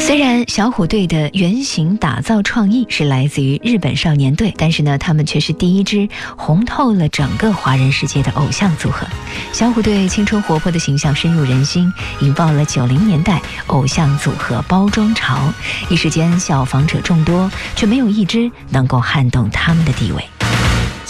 虽然小虎队的原型打造创意是来自于日本少年队，但是呢，他们却是第一支红透了整个华人世界的偶像组合。小虎队青春活泼的形象深入人心，引爆了90年代偶像组合包装潮，一时间效仿者众多，却没有一支能够撼动他们的地位。